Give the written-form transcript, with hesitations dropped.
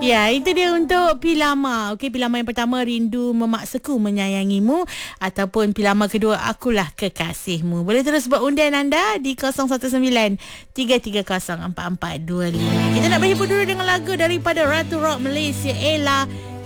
Ya, itu dia untuk Pilama. Okey, Pilama yang pertama, Rindu Memaksaku Menyayangimu, ataupun Pilama kedua, Akulah Kekasihmu. Boleh terus buat undian anda di 019-330-4425. Kita nak berhibur dulu dengan lagu daripada Ratu Rock Malaysia, Ella.